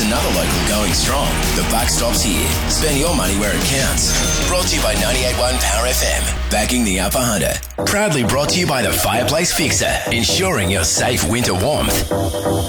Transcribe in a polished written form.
another local going strong. The buck stops here. Spend your money where it counts. Brought to you by 98.1 Power FM. Backing the Upper Hunter. Proudly brought to you by the Fireplace Fixer. Ensuring your safe winter warmth.